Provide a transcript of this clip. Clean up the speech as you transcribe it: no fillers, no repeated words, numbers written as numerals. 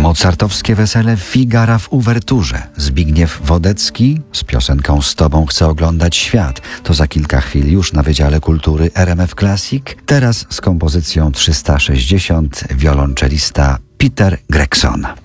Mozartowskie wesele Figara w uwerturze. Zbigniew Wodecki z piosenką „Z tobą chcę oglądać świat”. To za kilka chwil już na Wydziale Kultury RMF Classic. Teraz z kompozycją 360 wiolonczelista Peter Gregson.